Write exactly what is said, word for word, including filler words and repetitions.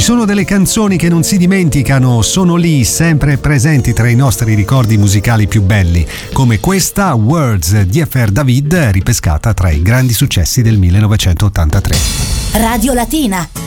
sono delle canzoni che non si dimenticano, sono lì, sempre presenti tra i nostri ricordi musicali più belli, come questa Words di Efer David, ripescata tra i grandi successi del millenovecentottantatré. Radio Latina.